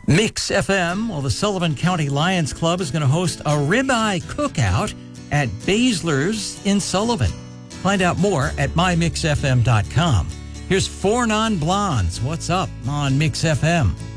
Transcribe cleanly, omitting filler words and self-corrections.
Mix FM, well, the Sullivan County Lions Club is going to host a ribeye cookout at Baszler's in Sullivan. Find out more at mymixfm.com. Here's Four Non Blondes. What's up on Mix FM?